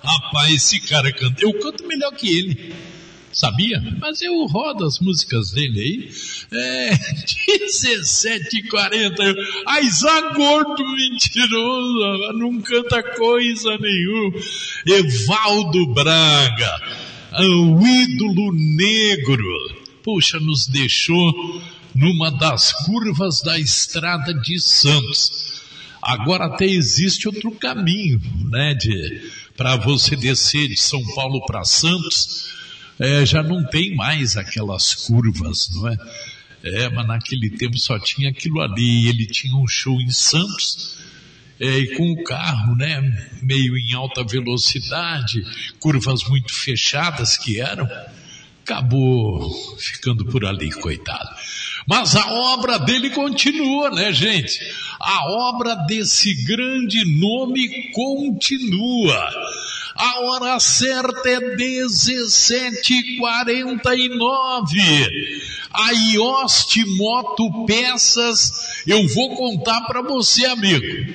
Rapaz, esse cara canta, eu canto melhor que ele, sabia? Mas eu rodo as músicas dele aí. 17h40. Ai, Zé gordo mentiroso, não canta coisa nenhuma. Evaldo Braga, o ídolo negro, puxa, nos deixou numa das curvas da estrada de Santos. Agora até existe outro caminho, né, para você descer de São Paulo para Santos. Já não tem mais aquelas curvas, não é? Mas naquele tempo só tinha aquilo ali. Ele tinha um show em Santos, e com o carro, né, meio em alta velocidade, curvas muito fechadas que eram, acabou ficando por ali, coitado. Mas a obra dele continua, né, gente? A obra desse grande nome continua. A hora certa é 17h49. A Ioste Moto Peças, eu vou contar para você, amigo.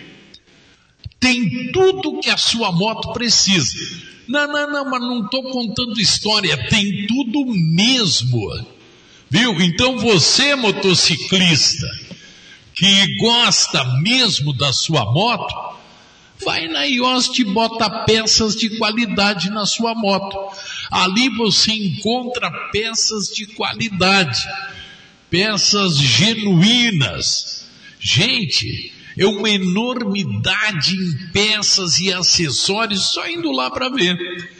Tem tudo que a sua moto precisa. Não, mas não estou contando história. Tem tudo mesmo. Viu? Então você, motociclista, que gosta mesmo da sua moto, vai na Ioste e bota peças de qualidade na sua moto. Ali você encontra peças de qualidade, peças genuínas. Gente, é uma enormidade em peças e acessórios, só indo lá para ver.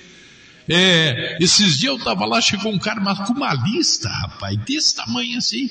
Esses dias eu estava lá, chegou um cara mas com uma lista, rapaz, desse tamanho assim.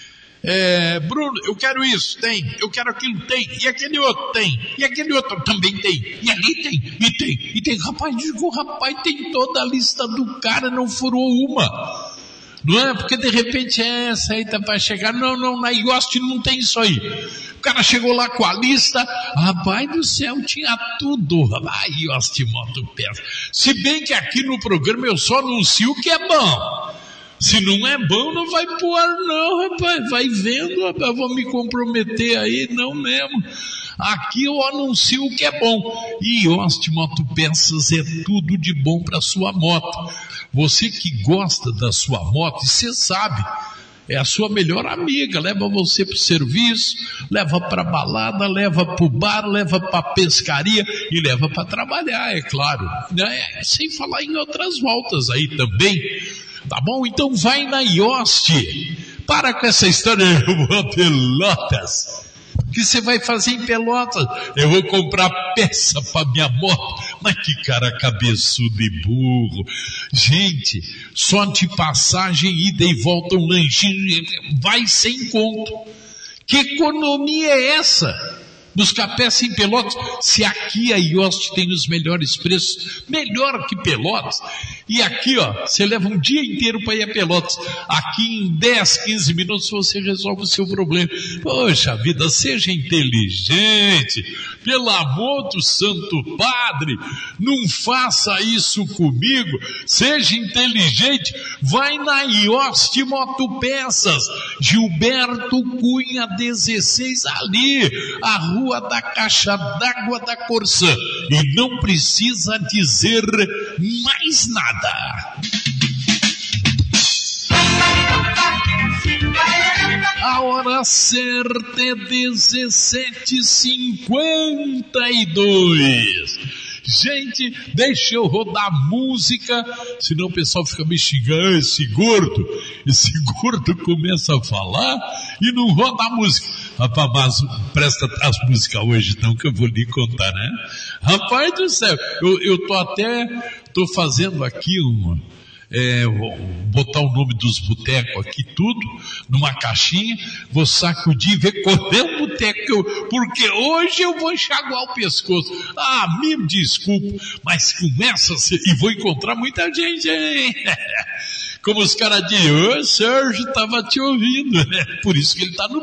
Bruno, eu quero isso, tem, eu quero aquilo, tem, e aquele outro tem, e aquele outro também tem, e ali tem, e tem, rapaz, tem toda a lista do cara, não furou uma. Não é? Porque de repente essa aí vai chegar, não, na Ioste não tem isso aí. O cara chegou lá com a lista, rapaz do céu, tinha tudo. A Ioste Moto Peças. Se bem que aqui no programa eu só anuncio o que é bom. Se não é bom, não vai pro ar não, rapaz. Vai vendo, rapaz, eu vou me comprometer aí, não mesmo. Aqui eu anuncio o que é bom. E Ioste Moto Peças é tudo de bom para sua moto. Você que gosta da sua moto, você sabe, é a sua melhor amiga. Leva você pro serviço, leva pra balada, leva pro bar, leva pra pescaria e leva pra trabalhar, é claro. Sem falar em outras voltas aí também. Tá bom? Então vai na Ioste. Para com essa história, eu vou a Pelotas. O que você vai fazer em Pelotas? Eu vou comprar peça para minha moto. Mas que cara cabeçudo e burro. Gente, só de passagem, ida e volta, um lanchinho, vai sem conto. Que economia é essa? Buscar peça em Pelotas, se aqui a Ioste tem os melhores preços, melhor que Pelotas. E aqui, você leva um dia inteiro para ir a Pelotas. Aqui em 10, 15 minutos você resolve o seu problema. Poxa vida, seja inteligente. Pelo amor do Santo Padre, não faça isso comigo. Seja inteligente. Vai na Ioste Moto Peças, Gilberto Cunha 16, ali, a Rua da Caixa d'Água da Corsã. E não precisa dizer mais nada. A hora certa é 17h52. Gente, deixa eu rodar música, senão o pessoal fica me xingando. Esse gordo começa a falar e não roda a música. Rapaz, mas presta as músicas hoje então, que eu vou lhe contar, né? Rapaz do céu, eu tô fazendo aqui vou botar o nome dos botecos aqui tudo numa caixinha, vou sacudir e ver qual é o boteco, porque hoje eu vou enxaguar o pescoço. Me desculpa, mas começa e vou encontrar muita gente, hein? Como os caras dizem, o Sérgio estava te ouvindo, né? Por isso que ele está no